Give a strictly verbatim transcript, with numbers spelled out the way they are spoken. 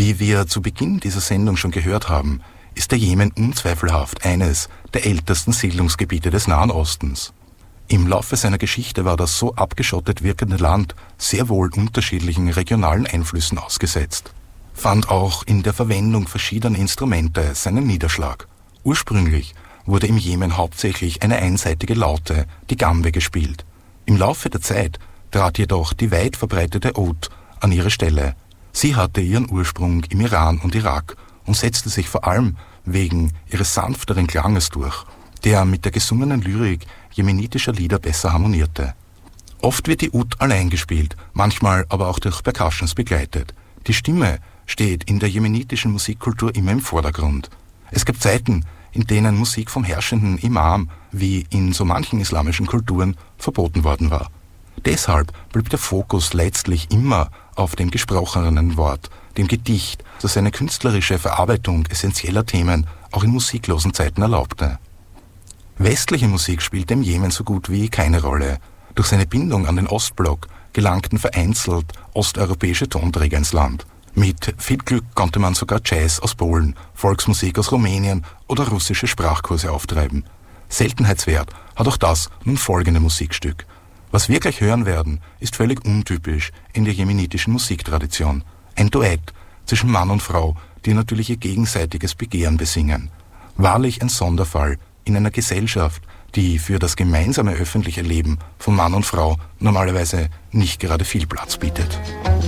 Wie wir zu Beginn dieser Sendung schon gehört haben, ist der Jemen unzweifelhaft eines der ältesten Siedlungsgebiete des Nahen Ostens. Im Laufe seiner Geschichte war das so abgeschottet wirkende Land sehr wohl unterschiedlichen regionalen Einflüssen ausgesetzt, fand auch in der Verwendung verschiedener Instrumente seinen Niederschlag. Ursprünglich wurde im Jemen hauptsächlich eine einseitige Laute, die Gambe, gespielt. Im Laufe der Zeit trat jedoch die weit verbreitete Oud an ihre Stelle. Sie hatte ihren Ursprung im Iran und Irak und setzte sich vor allem wegen ihres sanfteren Klanges durch, der mit der gesungenen Lyrik jemenitischer Lieder besser harmonierte. Oft wird die Oud allein gespielt, manchmal aber auch durch Percussions begleitet. Die Stimme steht in der jemenitischen Musikkultur immer im Vordergrund. Es gab Zeiten, in denen Musik vom herrschenden Imam, wie in so manchen islamischen Kulturen, verboten worden war. Deshalb blieb der Fokus letztlich immer auf dem gesprochenen Wort, dem Gedicht, das eine künstlerische Verarbeitung essentieller Themen auch in musiklosen Zeiten erlaubte. Westliche Musik spielte im Jemen so gut wie keine Rolle. Durch seine Bindung an den Ostblock gelangten vereinzelt osteuropäische Tonträger ins Land. Mit viel Glück konnte man sogar Jazz aus Polen, Volksmusik aus Rumänien oder russische Sprachkurse auftreiben. Seltenheitswert hat auch das nun folgende Musikstück. Was wir gleich hören werden, ist völlig untypisch in der jemenitischen Musiktradition. Ein Duett zwischen Mann und Frau, die natürlich ihr gegenseitiges Begehren besingen. Wahrlich ein Sonderfall in einer Gesellschaft, die für das gemeinsame öffentliche Leben von Mann und Frau normalerweise nicht gerade viel Platz bietet.